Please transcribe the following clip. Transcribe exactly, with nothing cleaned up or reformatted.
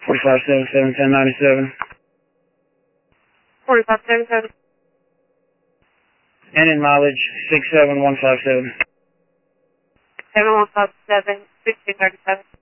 forty-five seventy-seven, ten ninety-seven. forty-five seventy-seven. Engine mileage six seven one five seven. seven one five seven, sixty thirty-seven.